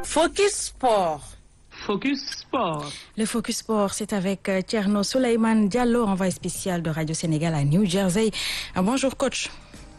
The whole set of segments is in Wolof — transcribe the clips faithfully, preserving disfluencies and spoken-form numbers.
Focus Sport. Focus Sport. Le Focus Sport, c'est avec Thierno Souleymane Diallo, envoyé spécial de Radio Sénégal à New Jersey. Bonjour coach.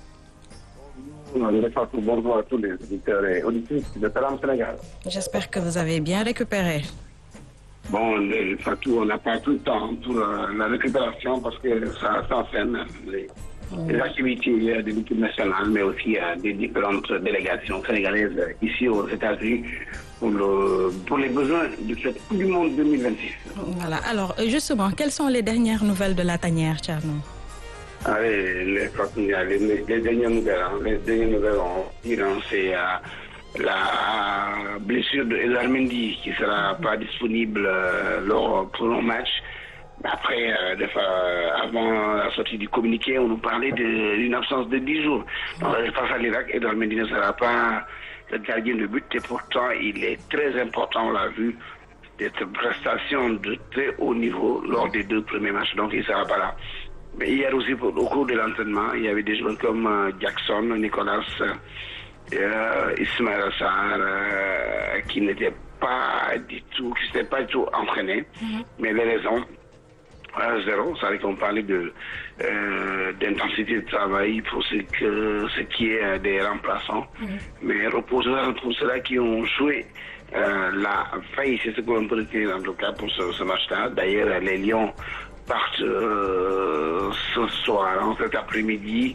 Bonjour à tous les auditeurs et auditrices de Salam Sénégal. J'espère que vous avez bien récupéré. Bon, les, Fatou, on n'a pas tout le temps pour euh, la récupération parce que ça s'enchaîne les, mmh. les activités de l'équipe nationale, mais aussi euh, des différentes délégations sénégalaises euh, ici aux États-Unis pour, le, pour les besoins de cette Coupe du Monde deux mille vingt-six. Voilà. Alors, justement, quelles sont les dernières nouvelles de la tanière, Thierno? Allez, les, les, les, les dernières nouvelles, hein, les dernières nouvelles en Iran, c'est euh, la blessure de Edouard Mendy qui ne sera pas disponible euh, lors pour un match. Après, euh, euh, avant la sortie du communiqué, on nous parlait d'une absence de dix jours. Donc, face à l'Irak, Edouard Mendy ne sera pas le gardien de but et pourtant il est très important, on l'a vu, d'être prestation de très haut niveau lors des deux premiers matchs, donc il ne sera pas là. Mais hier aussi, au cours de l'entraînement, il y avait des joueurs comme euh, Jackson, Nicolas, euh, Ismaël Assar, euh, qui n'étaient pas du tout, qui s'étaient pas du tout entraînés. Mm-hmm. Mais les raisons, à zéro, ça veut dire qu'on parlait de, euh, d'intensité de travail pour ce, que, ce qui est euh, des remplaçants. Mm-hmm. Mais reposera pour ceux-là qui ont joué euh, la faille, c'est ce qu'on peut retenir en tout cas pour ce, ce match-là. D'ailleurs, les Lions partent euh, ce soir, hein, cet après-midi,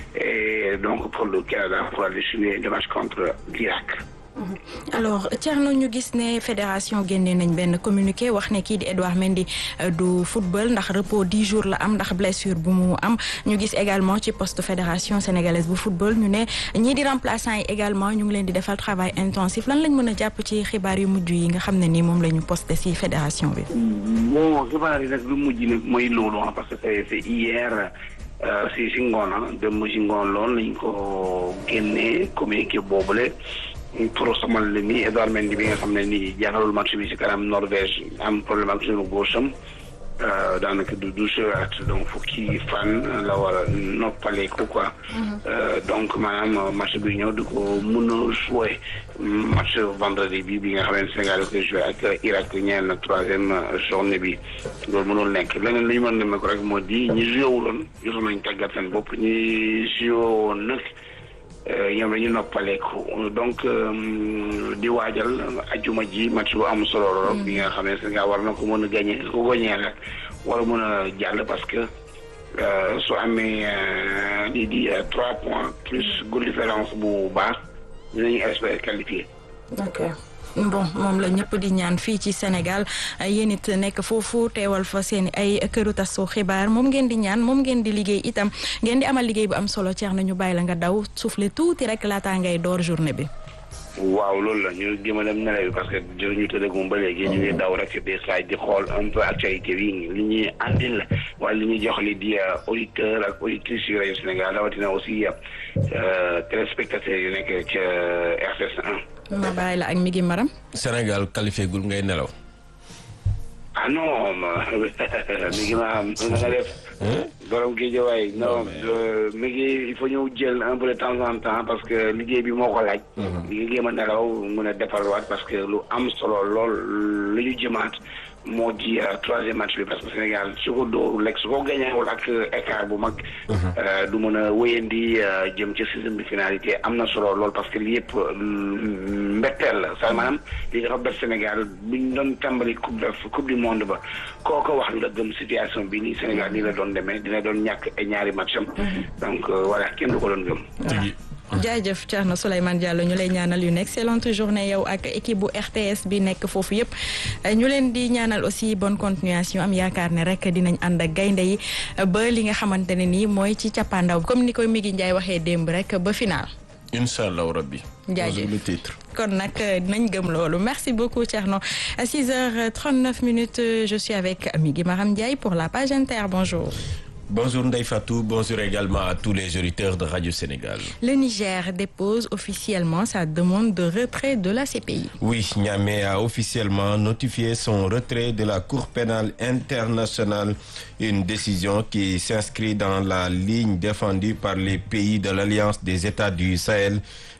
et donc pour le Canada pour aller jouer le match contre l'Irak. Alors Thierno, ñu gis ne fédération génne nañ benn communiqué wax ne kii di Edouard Mendy du football ndax repos dix jours la am ndax blessure bu mu am. ñu gis également ci poste fédération sénégalaise bu football ñu ne ñii di remplaçants yi également ñu ngi leen di defal travail intensif lan lañ mën a jàpp ci xibaar yu mujj yi nga xam ne ni moom la ñu posté ci fédération bi. Bon xibaar yi nag lu mujj nag mooy loolu parce que c'est c'est hier si si ngoon dem si ngoon loolu lañ ko génnee communiqué boobule. pour xamal ne nii Edouard Mendy bi nga xam ne nii jaaxalul match bi ci kanam Norvège am problème ak suñu gauche am daanaka du du jouaat donc fukki fan la war a noppaleeku quoi. donc maanaam match bi ñëw du ko mën a jouer match vendredi bi bi nga xam ne Sénégal da koy joué ak Irak ñeel na troisième journée bi loolu mënul nekk leneen li ñu mën a ko rek moo di ñi joué wuloon jotoon nañ tàggat seen bopp ñi joué woon nag. ñoom la ñu noppaleeku donc di waajal ajuma ji match bu am solo lool bi nga xam ne Sénégal war na ko mën a gagné su ko gagné rek war a mën a jàll parce que su amee lii di trois points plus goal différence bu baax dinañu espérer qualifier. Ok. Bon moom la ñëpp di ñaan fii ci Sénégal yéen it nekk foofu teewal fa seen ay këru tasu xibaar moom ngeen di ñaan moom ngeen di liggéey itam ngeen di amal liggéey bu am solo Thierno ñu bàyyi la nga daw souffler tuuti rek laataa ngay door journée bi. waaw loolu la ñu jéem a dem nelaw parce que jërëjëf tëddagum ba léegi ñu ngi daw rek des saa di xool un peu actualité bi li ñuy andil wala li ñuy jox li di auditeur ak auditrices yu rajo Sénégal rawatina aussi téléspectateurs yu nekk ca R T S un. ma bàyyi la ak mi ngi maram. Sénégal qualifié gul ngay nelaw. ah non mi ngi maram na nga def. borom Guédiawaye non mi ngi il faut ñëw jël un peu de temps en temps parce que liggéey bi moo ko laaj. li nga géem a nelaw mën a defarwaat parce que lu am solo lool lu ñu jëmaat moo di troisième match bi parce que Sénégal su ko dóoru lekk su ko gañewul ak écart bu mag. du mën a wéyandi jëm ci sixième de finalité am na solo lool parce que li yëpp mbetteel la sa maanaam li dafa bett Sénégal buñ doon tàmbali coupe de coupe du monde ba kooko wax la gëm situation bi nii Sénégal nii la doon demee dina doon ñàkk ay ñaari matcham donc voilà kenn du ko doon gëm. jaajëf Thierno Souleymane Diallo ñu lay ñaanal une excellente journée yow ak équipe bu R T S bi nekk foofu yëpp ñu leen di ñaanal aussi bonne continuation am yaakaar ne rek dinañ ànd ak gaynde yi ba li nga xamante ne nii mooy ci cappaandaw comme ni koy Migui Ndiaye waxee démb rek ba final. incha allah rabbi. jaajëf le titre. kon nag nañ gëm loolu merci beaucoup Thierno à six heures trente-neuf minutes je suis avec Migui Maram Ndiaye pour la page inter bonjour. Bonjour Ndeye Fatou, bonjour également à tous les auditeurs de Radio Sénégal. Le Niger dépose officiellement sa demande de retrait de la C P I. Oui, Niamey a officiellement notifié son retrait de la Cour pénale internationale, une décision qui s'inscrit dans la ligne défendue par les pays de l'Alliance des États du Sahel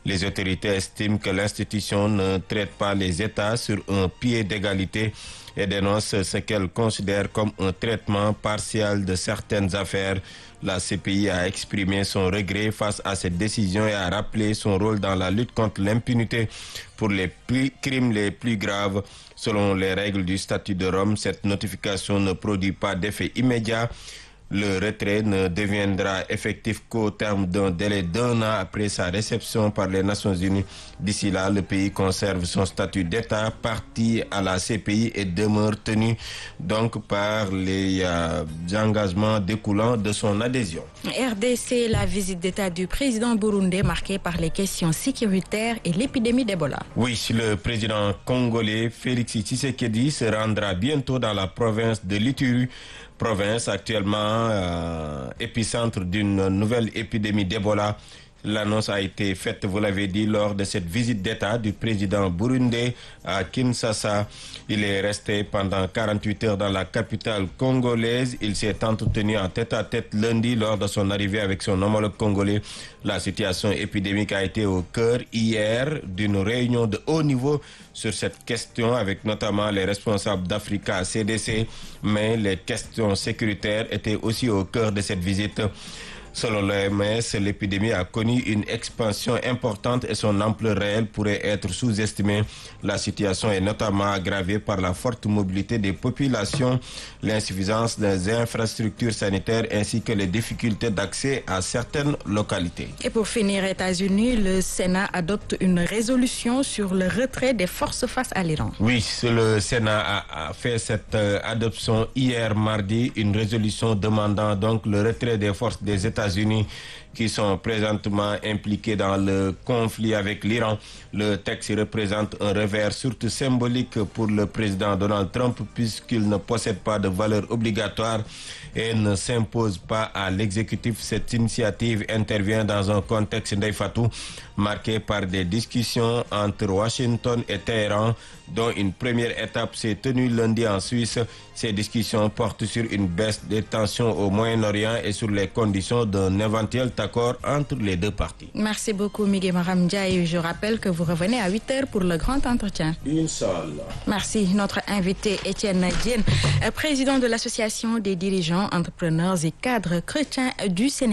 Les autorités estiment que l'institution ne traite pas les États sur un pied d'égalité et dénoncent ce qu'elles considèrent comme un traitement partial de certaines affaires. La C P I a exprimé son regret face à cette décision et a rappelé son rôle dans la lutte contre l'impunité pour les plus, crimes les plus graves. Selon les règles du statut de Rome, cette notification ne produit pas d'effet immédiat. Le retrait ne deviendra effectif qu'au terme d'un délai d'un an après sa réception par les Nations Unies. D'ici là, le pays conserve son statut d'État partie à la C P I et demeure tenu donc par les euh, engagements découlant de son adhésion. R D C, la visite d'État du président burundais marquée par les questions sécuritaires et l'épidémie d'Ebola. Oui, le président congolais Félix Tshisekedi se rendra bientôt dans la province de l'Ituri, province actuellement euh, épicentre d'une nouvelle épidémie d'Ebola. L'annonce a été faite, vous l'avez dit, lors de cette visite d'État du président burundais à Kinshasa. Il est resté pendant quarante-huit heures dans la capitale congolaise. Il s'est entretenu en tête-à-tête lundi lors de son arrivée avec son homologue congolais. La situation épidémique a été au cœur hier d'une réunion de haut niveau sur cette question avec notamment les responsables d'Africa C D C, mais les questions sécuritaires étaient aussi au cœur de cette visite. Selon l'O M S, l'épidémie a connu une expansion importante et son ampleur réelle pourrait être sous-estimée. La situation est notamment aggravée par la forte mobilité des populations, l'insuffisance des infrastructures sanitaires ainsi que les difficultés d'accès à certaines localités. Et pour finir, États-Unis, le Sénat adopte une résolution sur le retrait des forces face à l'Iran. Oui, le Sénat a, a fait cette euh, adoption hier mardi, une résolution demandant donc le retrait des forces des États États-Unis qui sont présentement impliqués dans le conflit avec l'Iran. Le texte représente un revers surtout symbolique pour le président Donald Trump puisqu'il ne possède pas de valeur obligatoire et ne s'impose pas à l'exécutif. Cette initiative intervient dans un contexte, Ndeye Fatou, marqué par des discussions entre Washington et Téhéran, dont une première étape s'est tenue lundi en Suisse. Ces discussions portent sur une baisse des tensions au Moyen-Orient et sur les conditions d'un éventuel accord entre les deux parties. Merci beaucoup, Miguel Maram Ndiaye. Je rappelle que vous revenez à huit heures pour le grand entretien. Inch'Allah. Merci. Notre invité, Étienne Diène, président de l'Association des dirigeants, entrepreneurs et cadres chrétiens du Sénégal.